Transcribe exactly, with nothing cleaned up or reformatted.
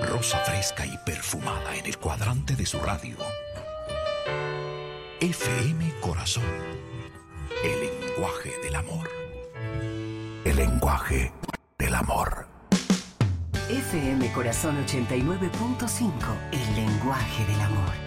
rosa fresca y perfumada en el cuadrante de su radio. F M Corazón, el lenguaje del amor. El lenguaje del amor. F M Corazón ochenta y nueve punto cinco, el lenguaje del amor.